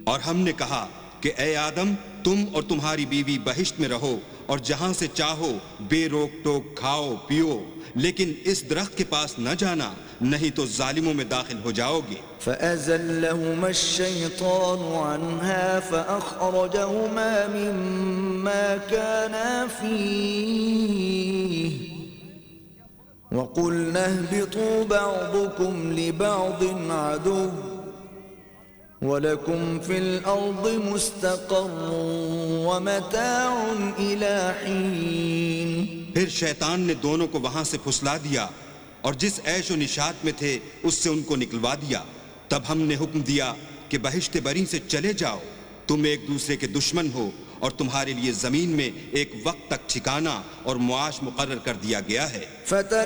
और हमने कहा कि ए आदम, तुम और तुम्हारी बीवी बहिश्त में रहो और जहां से चाहो बेरोक टोक खाओ पियो, लेकिन इस दरख्त के पास न जाना, नहीं तो जालिमों में दाखिल हो जाओगे। فأزلهما الشيطان عنها فأخرجهما مما كانا فيه وقلنا اهبطوا بعضكم لبعض عدو ولكم في الأرض مستقر ومتاع إلى حين। फिर शैतान ने दोनों को वहां से फुसला दिया और जिस ऐशो निशात में थे उससे उनको निकलवा दिया। तब हमने हुक्म दिया कि बहिश्ते बरी से चले जाओ, तुम एक दूसरे के दुश्मन हो और तुम्हारे लिए जमीन में एक वक्त तक ठिकाना और मुआश मुकर्रर कर दिया गया है।